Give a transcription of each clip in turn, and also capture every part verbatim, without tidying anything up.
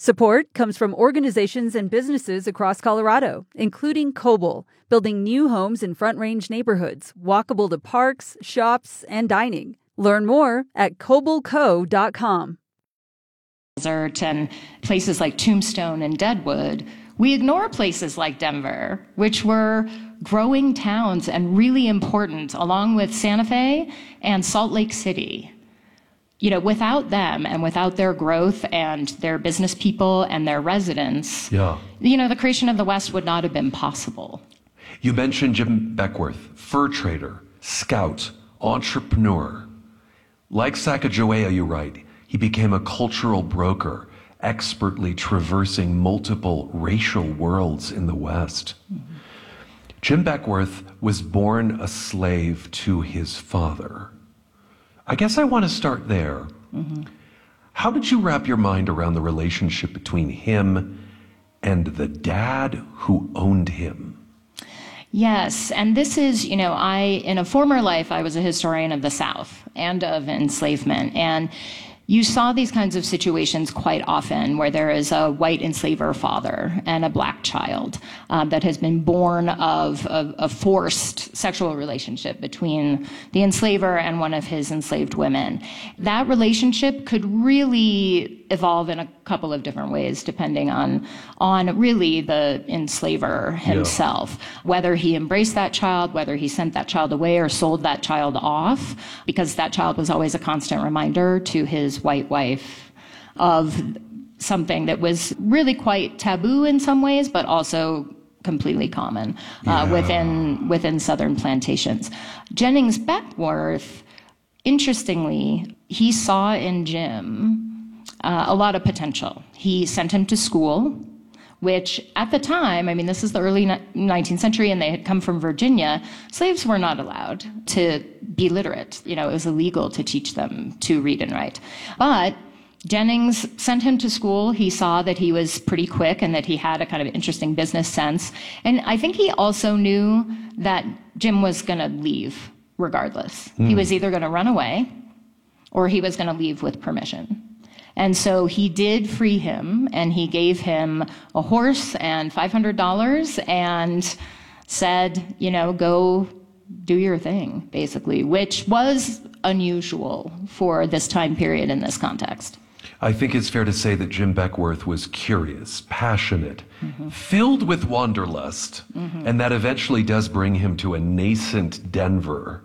Support comes from organizations and businesses across Colorado, including Koble, building new homes in Front Range neighborhoods, walkable to parks, shops, and dining. Learn more at koble co dot com. And places like Tombstone and Deadwood, we ignore places like Denver, which were growing towns and really important, along with Santa Fe and Salt Lake City. You know, without them and without their growth and their business people and their residents, yeah. you know, the creation of the West would not have been possible. You mentioned Jim Beckwourth, fur trader, scout, entrepreneur. Like Sacagawea, you write, he became a cultural broker, expertly traversing multiple racial worlds in the West. Mm-hmm. Jim Beckwourth was born a slave to his father. I guess I want to start there. Mm-hmm. How did you wrap your mind around the relationship between him and the dad who owned him? Yes, and this is, you know, I, in a former life, I was a historian of the South and of enslavement, and you saw these kinds of situations quite often where there is a white enslaver father and a black child um, that has been born of a, a forced sexual relationship between the enslaver and one of his enslaved women. That relationship could really evolve in a couple of different ways depending on, on really the enslaver himself, yeah. Whether he embraced that child, whether he sent that child away or sold that child off, because that child was always a constant reminder to his white wife of something that was really quite taboo in some ways, but also completely common uh, yeah. within within Southern plantations. Jennings Beckwourth, interestingly, he saw in Jim uh, a lot of potential. He sent him to school, which at the time, I mean, this is the early nineteenth century, and they had come from Virginia. Slaves were not allowed to be literate. You know, it was illegal to teach them to read and write. But Jennings sent him to school. He saw that he was pretty quick and that he had a kind of interesting business sense. And I think he also knew that Jim was going to leave regardless. Mm. He was either going to run away or he was going to leave with permission. And so he did free him, and he gave him a horse and five hundred dollars and said, you know, go do your thing, basically, which was unusual for this time period in this context. I think it's fair to say that Jim Beckwourth was curious, passionate, mm-hmm. filled with wanderlust, mm-hmm. and that eventually does bring him to a nascent Denver.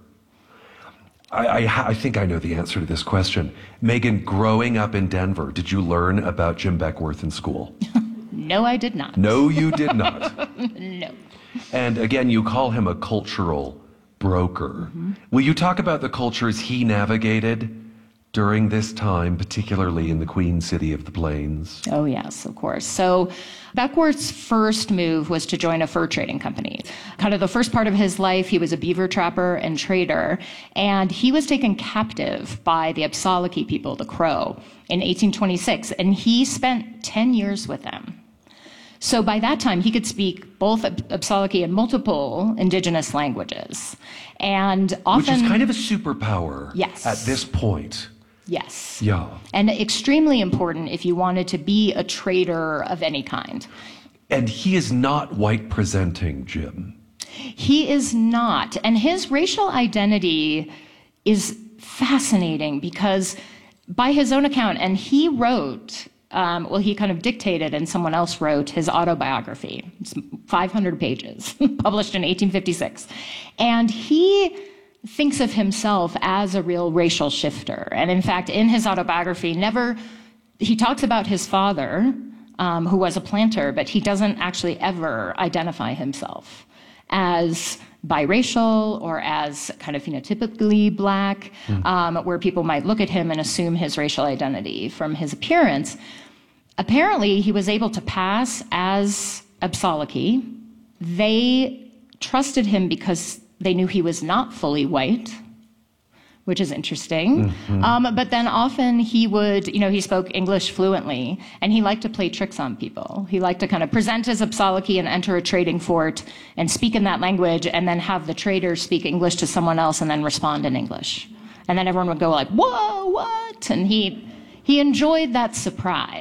I, I, I think I know the answer to this question. Megan, growing up in Denver, did you learn about Jim Beckwourth in school? No, I did not. No, you did not. No. And again, you call him a cultural broker. Mm-hmm. Will you talk about the cultures he navigated during this time, particularly in the Queen City of the Plains? Oh, yes, of course. So Beckwourth's first move was to join a fur trading company. Kind of the first part of his life, he was a beaver trapper and trader, and he was taken captive by the Apsaalake people, the Crow, in eighteen twenty-six, and he spent ten years with them. So by that time, he could speak both Apsaalake and multiple indigenous languages. And often... Which is kind of a superpower yes. at this point. Yes. Yeah. And extremely important if you wanted to be a trader of any kind. And he is not white presenting, Jim. He is not. And his racial identity is fascinating because by his own account, and he wrote, um, well, he kind of dictated and someone else wrote his autobiography. It's five hundred pages, published in eighteen fifty-six. And he thinks of himself as a real racial shifter. And in fact, in his autobiography, never, he talks about his father, um, who was a planter, but he doesn't actually ever identify himself as biracial or as kind of phenotypically black, mm. um, where people might look at him and assume his racial identity from his appearance. Apparently, he was able to pass as Apsaalake. They trusted him because they knew he was not fully white, which is interesting. Mm-hmm. Um, but then often he would, you know, he spoke English fluently, and he liked to play tricks on people. He liked to kind of present as Apsaalake and enter a trading fort and speak in that language, and then have the trader speak English to someone else and then respond in English. And then everyone would go like, whoa, what? And he, he enjoyed that surprise.